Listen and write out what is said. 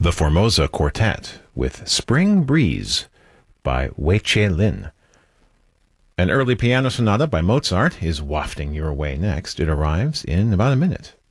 The Formosa Quartet with Spring Breeze by Wei-che Lin. An early piano sonata by Mozart is wafting your way next. It arrives in about a minute.